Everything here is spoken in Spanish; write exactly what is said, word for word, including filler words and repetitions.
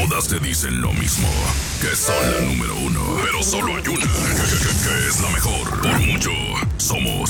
Todas te dicen lo mismo, que son la número uno. Pero solo hay una, que, que- que- que es la mejor. Por mucho, somos